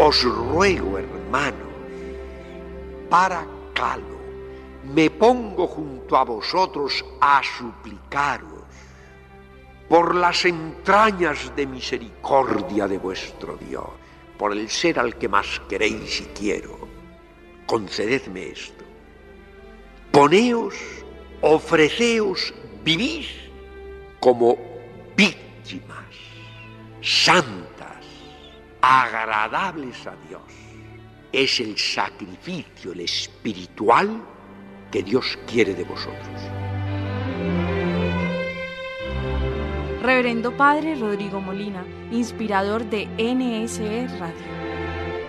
Os ruego, hermano, para calo, me pongo junto a vosotros a suplicaros por las entrañas de misericordia de vuestro Dios, por el ser al que más queréis y quiero, concededme esto. Poneos, ofreceos, vivís como víctimas santas, agradables a Dios. Es el sacrificio, el espiritual que Dios quiere de vosotros. Reverendo Padre Rodrigo Molina, inspirador de NSE Radio.